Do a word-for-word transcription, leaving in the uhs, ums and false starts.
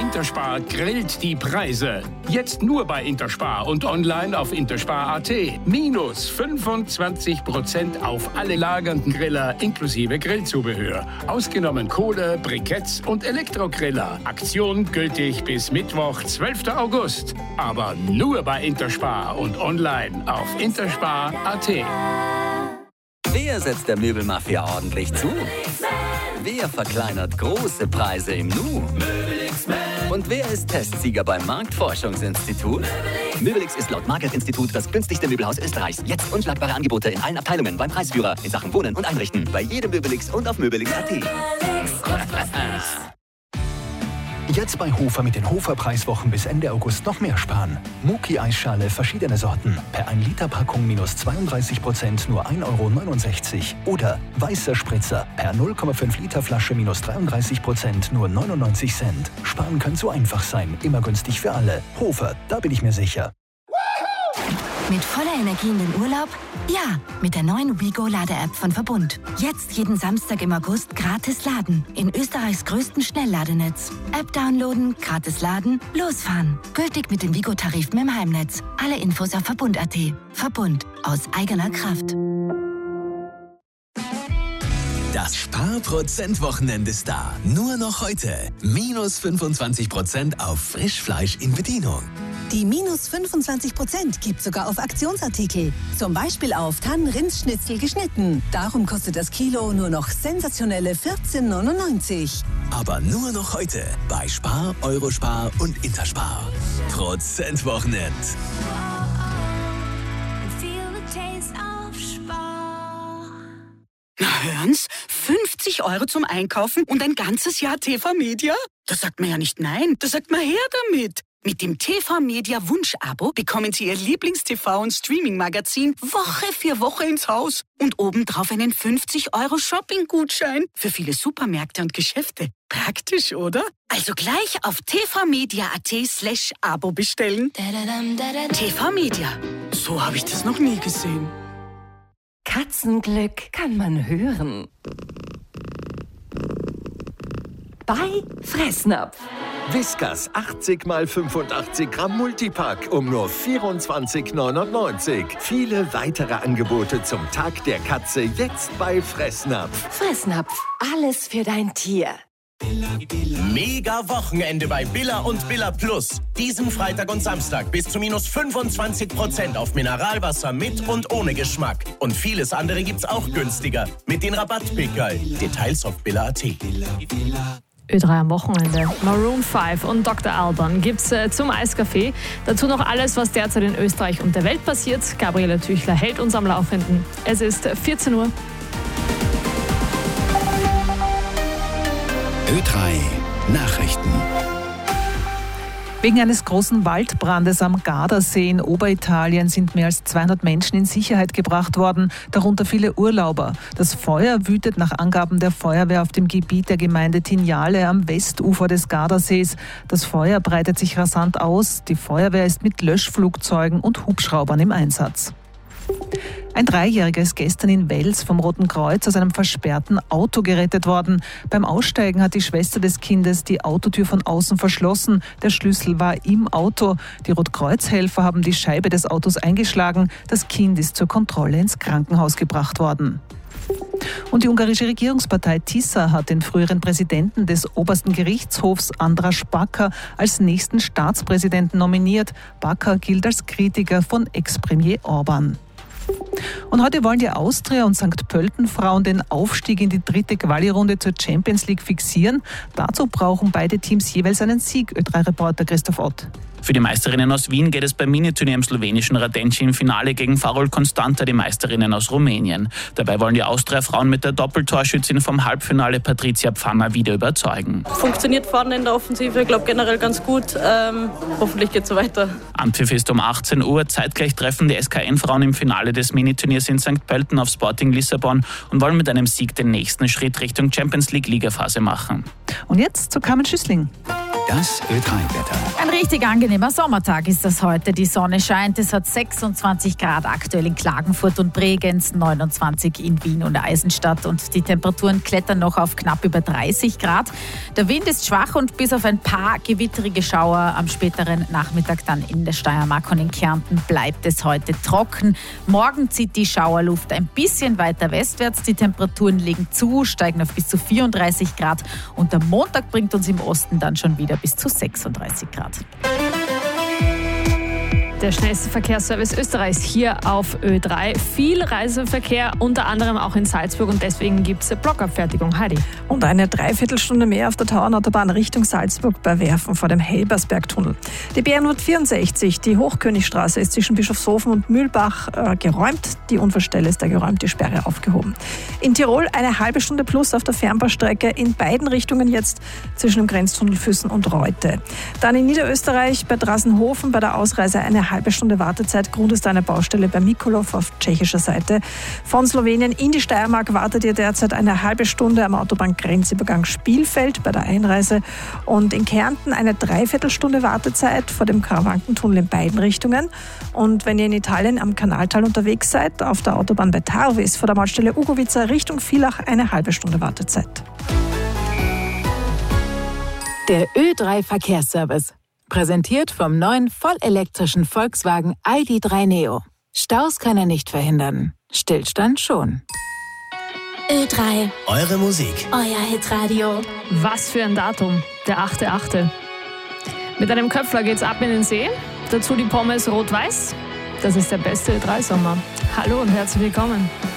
Interspar grillt die Preise. Jetzt nur bei Interspar und online auf interspar punkt at. Minus fünfundzwanzig Prozent auf alle lagernden Griller inklusive Grillzubehör. Ausgenommen Kohle, Briketts und Elektrogriller. Aktion gültig bis Mittwoch, zwölften August. Aber nur bei Interspar und online auf interspar punkt at. Wer setzt der Möbelmafia ordentlich zu? Wer verkleinert große Preise im Nu? Und wer ist Testsieger beim Marktforschungsinstitut? Möbelix ist laut Market-Institut das günstigste Möbelhaus Österreichs. Jetzt unschlagbare Angebote in allen Abteilungen beim Preisführer in Sachen Wohnen und Einrichten. Bei jedem Möbelix und auf möbelix punkt at. Jetzt bei Hofer mit den Hofer-Preiswochen bis Ende August noch mehr sparen. Muki-Eisschale verschiedene Sorten. Per ein Liter Packung minus zweiunddreißig Prozent nur ein Euro neunundsechzig. Oder weißer Spritzer per null Komma fünf Liter Flasche minus dreiunddreißig Prozent nur neunundneunzig Cent. Sparen kann so einfach sein. Immer günstig für alle. Hofer, da bin ich mir sicher. Mit voller Energie in den Urlaub? Ja, mit der neuen WeGo-Lade-App von Verbund. Jetzt jeden Samstag im August gratis laden. In Österreichs größten Schnellladenetz. App downloaden, gratis laden, losfahren. Gültig mit den WeGo-Tarifen im Heimnetz. Alle Infos auf verbund punkt at. Verbund. Aus eigener Kraft. Das Spar-Prozent-Wochenende ist da. Nur noch heute. Minus fünfundzwanzig Prozent auf Frischfleisch in Bedienung. Die minus fünfundzwanzig Prozent gibt sogar auf Aktionsartikel. Zum Beispiel auf Tannenrindsschnitzel geschnitten. Darum kostet das Kilo nur noch sensationelle vierzehn neunundneunzig. Aber nur noch heute bei Spar, Eurospar und Interspar. Prozentwochenend. Na hören's, fünfzig Euro zum Einkaufen und ein ganzes Jahr T V Media? Da sagt man ja nicht nein, da sagt man her damit. Mit dem T V Media Wunsch-Abo bekommen Sie Ihr Lieblings-T V- und Streaming-Magazin Woche für Woche ins Haus. Und obendrauf einen fünfzig Euro Shopping-Gutschein für viele Supermärkte und Geschäfte. Praktisch, oder? Also gleich auf tvmedia punkt at slash Abo bestellen. T V Media. So habe ich das noch nie gesehen. Katzenglück kann man hören. Bei Fressnapf. Whiskas achtzig mal fünfundachtzig Gramm Multipack um nur vierundzwanzig neunundneunzig. Viele weitere Angebote zum Tag der Katze jetzt bei Fressnapf. Fressnapf, alles für dein Tier. Mega Wochenende bei Billa und Billa Plus. Diesen Freitag und Samstag bis zu minus fünfundzwanzig Prozent auf Mineralwasser mit und ohne Geschmack. Und vieles andere gibt's auch günstiger mit den Rabattpickerl. Details auf billa punkt at. Ö drei am Wochenende. Maroon fünf und Doktor Alban gibt's äh, zum Eiscafé. Dazu noch alles, was derzeit in Österreich und der Welt passiert. Gabriela Tüchler hält uns am Laufenden. Es ist vierzehn Uhr. Ö drei Nachrichten. Wegen eines großen Waldbrandes am Gardasee in Oberitalien sind mehr als zweihundert Menschen in Sicherheit gebracht worden, darunter viele Urlauber. Das Feuer wütet nach Angaben der Feuerwehr auf dem Gebiet der Gemeinde Tinjale am Westufer des Gardasees. Das Feuer breitet sich rasant aus. Die Feuerwehr ist mit Löschflugzeugen und Hubschraubern im Einsatz. Ein Dreijähriger ist gestern in Wels vom Roten Kreuz aus einem versperrten Auto gerettet worden. Beim Aussteigen hat die Schwester des Kindes die Autotür von außen verschlossen. Der Schlüssel war im Auto. Die Rotkreuzhelfer haben die Scheibe des Autos eingeschlagen. Das Kind ist zur Kontrolle ins Krankenhaus gebracht worden. Und die ungarische Regierungspartei Tisza hat den früheren Präsidenten des obersten Gerichtshofs András Backer als nächsten Staatspräsidenten nominiert. Backer gilt als Kritiker von Ex-Premier Orban. Und heute wollen die Austria und Sankt Pölten-Frauen den Aufstieg in die dritte Quali-Runde zur Champions League fixieren. Dazu brauchen beide Teams jeweils einen Sieg. Ö drei Reporter Christoph Ott. Für die Meisterinnen aus Wien geht es beim Miniturnier im slowenischen Radenci im Finale gegen Farol Constanta, die Meisterinnen aus Rumänien. Dabei wollen die Austria-Frauen mit der Doppeltorschützin vom Halbfinale Patricia Pfanner wieder überzeugen. Funktioniert vorne in der Offensive, ich glaube generell ganz gut. Ähm, hoffentlich geht es so weiter. Anpfiff ist um achtzehn Uhr. Zeitgleich treffen die S K N-Frauen im Finale des Miniturniers in Sankt Pölten auf Sporting Lissabon und wollen mit einem Sieg den nächsten Schritt Richtung Champions League Ligaphase machen. Und jetzt zu Carmen Schüssling. Das Ö drei Wetter. Ein richtig angenehmer Sommertag ist das heute. Die Sonne scheint, es hat sechsundzwanzig Grad aktuell in Klagenfurt und Bregenz, neunundzwanzig in Wien und Eisenstadt und die Temperaturen klettern noch auf knapp über dreißig Grad. Der Wind ist schwach und bis auf ein paar gewitterige Schauer am späteren Nachmittag dann in der Steiermark und in Kärnten bleibt es heute trocken. Morgen zieht die Schauerluft ein bisschen weiter westwärts. Die Temperaturen legen zu, steigen auf bis zu vierunddreißig Grad und der Montag bringt uns im Osten dann schon wieder bis zu sechsunddreißig Grad. Der schnellste Verkehrsservice Österreichs hier auf Ö drei. Viel Reiseverkehr, unter anderem auch in Salzburg und deswegen gibt es Blockabfertigung. Heidi. Und eine Dreiviertelstunde mehr auf der Tauernautobahn Richtung Salzburg bei Werfen vor dem Helbersbergtunnel. Die B N vierundsechzig, die Hochkönigstraße, ist zwischen Bischofshofen und Mühlbach äh, geräumt. Die Unfallstelle ist da geräumt, die Sperre aufgehoben. In Tirol eine halbe Stunde plus auf der Fernbaustrecke in beiden Richtungen jetzt zwischen dem Grenztunnel Füssen und Reute. Dann in Niederösterreich bei Drassenhofen bei der Ausreise eine halbe Stunde Wartezeit. Grund ist eine Baustelle bei Mikolov auf tschechischer Seite. Von Slowenien in die Steiermark wartet ihr derzeit eine halbe Stunde am Autobahngrenzübergang Spielfeld bei der Einreise. Und in Kärnten eine Dreiviertelstunde Wartezeit vor dem Karawankentunnel in beiden Richtungen. Und wenn ihr in Italien am Kanaltal unterwegs seid, auf der Autobahn bei Tarvis vor der Mautstelle Ugovica Richtung Villach eine halbe Stunde Wartezeit. Der Ö drei Verkehrsservice. Präsentiert vom neuen vollelektrischen Volkswagen I D drei Neo. Staus kann er nicht verhindern. Stillstand schon. Ö drei. Eure Musik. Euer Hitradio. Was für ein Datum. Der achte achte Mit einem Köpfler geht's ab in den See. Dazu die Pommes rot-weiß. Das ist der beste Ö drei Sommer. Hallo und herzlich willkommen.